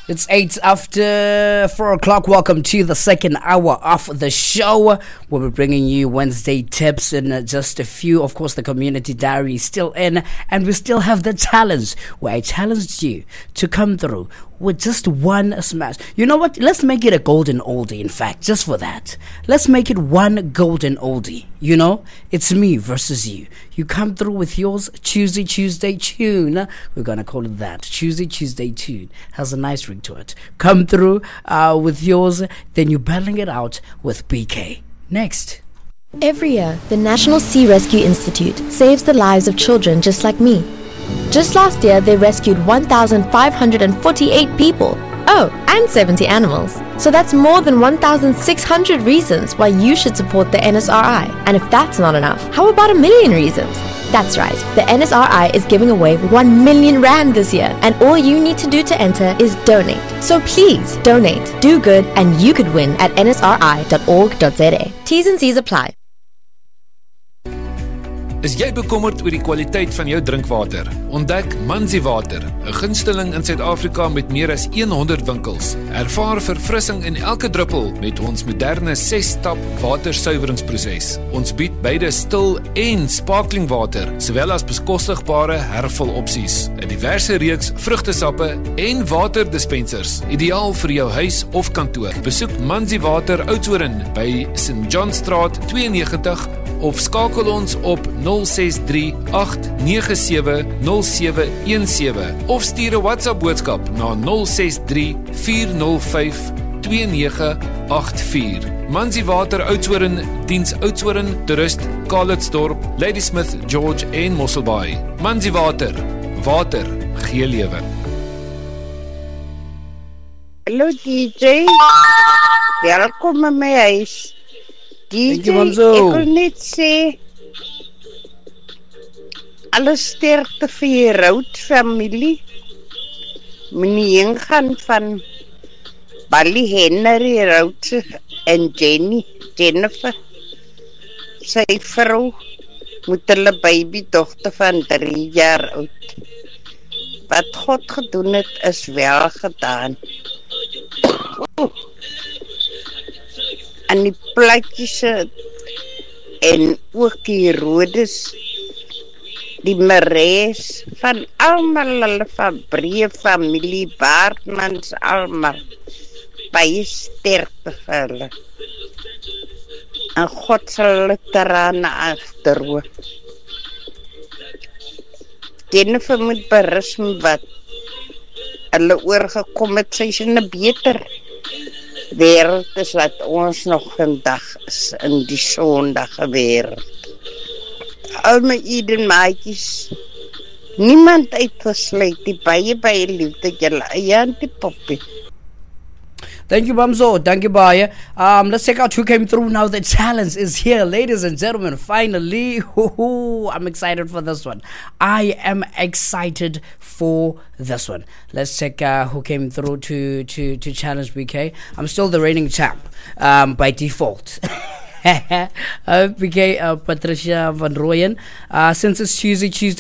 It's 8 after 4 o'clock. Welcome to the second hour of the show. We'll be bringing you Wednesday tips in just a few. Of course, the community diary is still in, and we still have the challenge where I challenged you to come through with just one smash. You know what? Let's make it a golden oldie, in fact, just for that. Let's make it one golden oldie. You know, it's me versus you. You come through with yours, Tuesday tune. We're going to call it that. Tuesday tune. Has a nice ring to it. Come through with yours, then you're battling it out with BK. Next. Every year, the National Sea Rescue Institute saves the lives of children just like me. Just last year, they rescued 1,548 people. Oh, and 70 animals. So that's more than 1,600 reasons why you should support the NSRI. And if that's not enough, how about 1 million reasons? That's right, the NSRI is giving away 1 million rand this year, and all you need to do to enter is donate. So please, donate, do good, and you could win at nsri.org.za. T's and C's apply. Is jy bekommerd oor die kwaliteit van jou drinkwater? Ontdek Manzi Water, 'n gunsteling in Suid-Afrika met meer as 100 winkels. Ervaar verfrissing in elke druppel met ons moderne 6-stap watersuiweringsproses. Ons bied beide stil en sparkling water, sowel as bekostigbare hervulopsies, 'n diverse reeks vrugtesappe en waterdispensers, ideaal vir jou huis of kantoor. Besoek Manzi Water Oudtshoorn by St. John Straat 92 of skakel ons op 063-897-0717 of stuur 'n WhatsApp boodskap na 063-405-2984. Manzi Water Oudtshoorn diens Oudtshoorn, Toerist, Calitzdorp, Ladysmith, George en Mosselbaai. Manzi Water, water gee lewe. Hallo DJ, welkom in my huis. DJ, ek wil net sê, alle sterkte vir die Rood familie. Meneer ingaan van Bali Henry Rood en Jennifer. Sy vrou moet hulle babydogter van 3 jaar oud. Wat God gedoen het, is wel gedaan. En die plaatjies en ook die Rodes, die Marees, van almal hulle Fabree familie, Baartmans, almal, baie sterkte vir hulle. En God sal hulle terane afdroog. Jennifer moet berus met wat hulle oorgekom het, sy is in 'n beter wêreld is wat ons nog vandag is, in die sondige wêreld. Al my Eden maatjies, niemand uitgesluit, die baie liefde julle eie Antipoppie. Thank you, Bamzo. Thank you, Baya. Let's check out who came through now. The challenge is here, ladies and gentlemen. Finally, I'm excited for this one. I am excited for this one. Let's check who came through to challenge BK. I'm still the reigning champ by default. BK, Patricia Van Rooyen. Since it's Tuesday